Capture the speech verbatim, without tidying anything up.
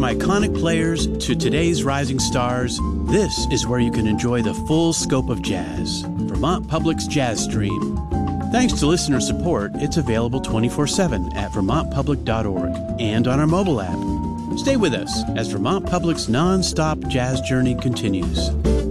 iconic players to today's rising stars, this is where you can enjoy the full scope of jazz. Vermont Public's Jazz Stream. Thanks to listener support, it's available twenty-four seven at vermont public dot org and on our mobile app. Stay with us as Vermont Public's non-stop jazz journey continues.